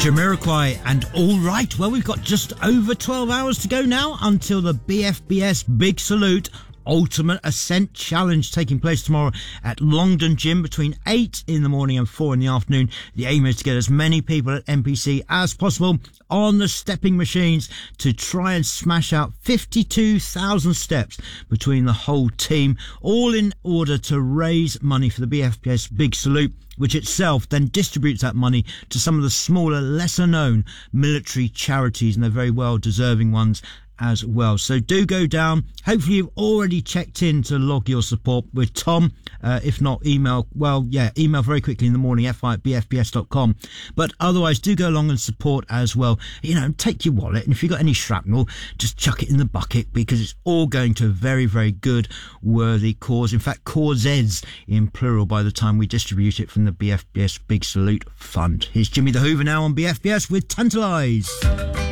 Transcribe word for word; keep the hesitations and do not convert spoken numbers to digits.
Jamiroquai and All Right. Well, we've got just over twelve hours to go now until the B F B S Big Salute Ultimate Ascent Challenge taking place tomorrow at Longdon Gym between eight in the morning and four in the afternoon. The aim is to get as many people at N P C as possible on the stepping machines to try and smash out fifty-two thousand steps between the whole team, all in order to raise money for the B F B S Big Salute, which itself then distributes that money to some of the smaller, lesser known military charities, and they're very well deserving ones as well. So do go down. Hopefully you've already checked in to log your support with Tom. Uh, if not, email, well, yeah, email very quickly in the morning, fi at b f b s dot com. But otherwise, do go along and support as well. You know, take your wallet, and if you've got any shrapnel, just chuck it in the bucket, because it's all going to a very, very good, worthy cause. In fact, causes in plural by the time we distribute it from the B F B S Big Salute Fund. Here's Jimmy the Hoover now on B F B S with Tantalise.